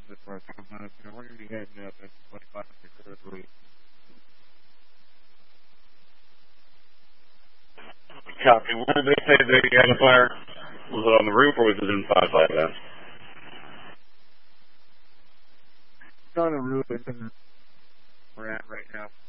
this for a couple minutes. We're going to be heading up at 25 to 3. Copy. Where did they say they had a fire? Was it on the roof or was it inside like that? It's on the roof. It's in we're at right now.